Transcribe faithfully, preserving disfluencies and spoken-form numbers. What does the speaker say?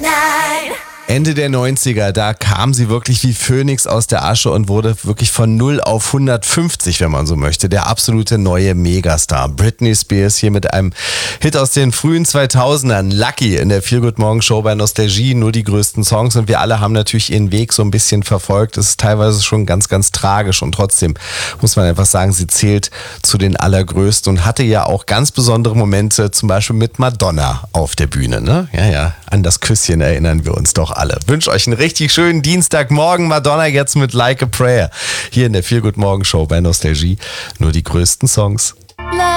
Ende der neunziger, da kam sie wirklich wie Phönix aus der Asche und wurde wirklich von null auf hundertfünfzig, wenn man so möchte. Der absolute neue Megastar. Britney Spears hier mit einem Hit aus den frühen zweitausendern. Lucky in der Feel Good Morning Show bei Nostalgie. Nur die größten Songs und wir alle haben natürlich ihren Weg so ein bisschen verfolgt. Es ist teilweise schon ganz, ganz tragisch und trotzdem muss man einfach sagen, sie zählt zu den allergrößten und hatte ja auch ganz besondere Momente, zum Beispiel mit Madonna auf der Bühne. Ne? Ja, ja, an das Küsschen erinnern wir uns doch alle. Wünsche euch einen richtig schönen Dienstagmorgen. Madonna jetzt mit Like a Prayer. Hier in der Feel Good Morning Show bei Nostalgie. Nur die größten Songs.